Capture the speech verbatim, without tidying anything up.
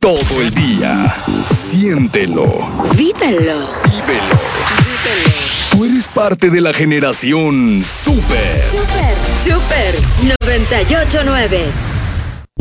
todo el día. Siéntelo. Vívelo. Vívelo. Vívelo. Tú eres parte de la generación Super. Super. Super noventa y ocho nueve.